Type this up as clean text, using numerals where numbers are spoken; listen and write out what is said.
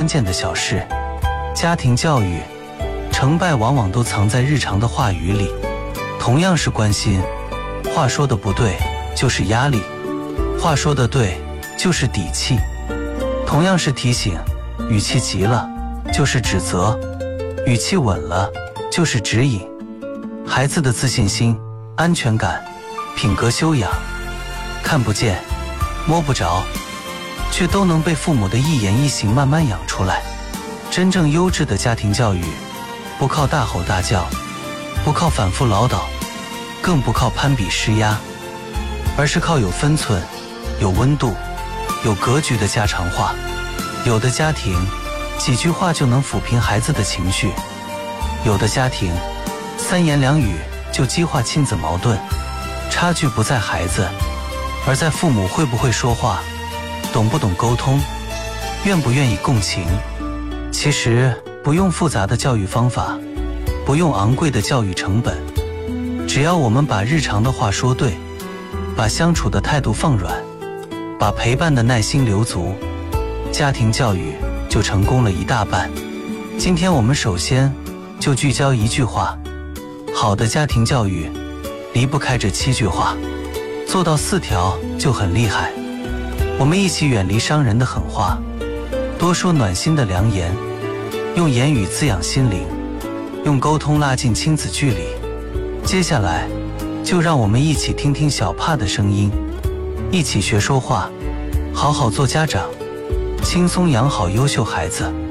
键的小事。家庭教育成败往往都藏在日常的话语里。同样是关心，话说的不对就是压力，话说的对就是底气。同样是提醒，语气急了就是指责，语气稳了就是指引。孩子的自信心、安全感、品格修养，看不见摸不着，却都能被父母的一言一行慢慢养出来。真正优质的家庭教育，不靠大吼大叫，不靠反复唠叨，更不靠攀比施压，而是靠有分寸、有温度、有格局的家常话。有的家庭几句话就能抚平孩子的情绪，有的家庭三言两语就激化亲子矛盾。差距不在孩子，而在父母会不会说话，懂不懂沟通，愿不愿意共情。其实不用复杂的教育方法，不用昂贵的教育成本，只要我们把日常的话说对，把相处的态度放软，把陪伴的耐心留足，家庭教育就成功了一大半。今天我们首先就聚焦一句话，好的家庭教育离不开这7句话，做到4条就很厉害。我们一起远离伤人的狠话，多说暖心的良言，用言语滋养心灵，用沟通拉近亲子距离。接下来就让我们一起听听小帕的声音，一起学说话，好好做家长，轻松养好优秀孩子。